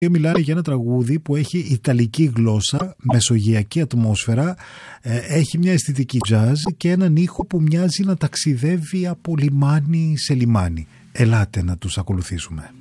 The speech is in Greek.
Μιλάνε για ένα τραγούδι που έχει ιταλική γλώσσα, μεσογειακή ατμόσφαιρα, έχει μια αισθητική jazz και έναν ήχο που μοιάζει να ταξιδεύει από λιμάνι σε λιμάνι. Ελάτε να τους ακολουθήσουμε.